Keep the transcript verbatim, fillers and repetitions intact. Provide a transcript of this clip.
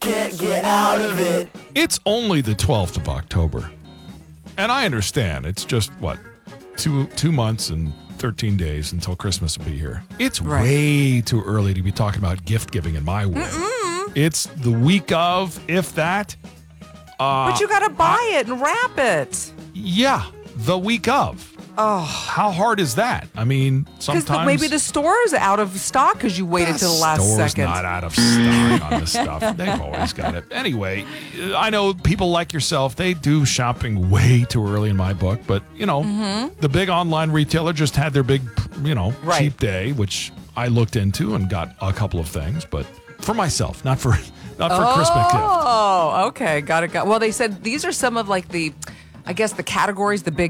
can't get out of it. It's only the twelfth of October. And I understand. It's just, what, two two months and thirteen days until Christmas will be here. It's Right. way too early to be talking about gift giving in my world. Mm-mm. It's the week of, if that. Uh, But you got to buy it and wrap it. Yeah, the week of. Oh. How hard is that? I mean, Because sometimes maybe the store is out of stock because you waited till the last store's second. not out of stock on this stuff. They've always got it. Anyway, I know people like yourself, they do shopping way too early in my book, but, you know, Mm-hmm. the big online retailer just had their big, you know, Right. cheap day, which I looked into and got a couple of things, but for myself, not for not for Christmas gift. Oh, okay. Got it. Got Well, they said these are some of like the, I guess, the categories, the big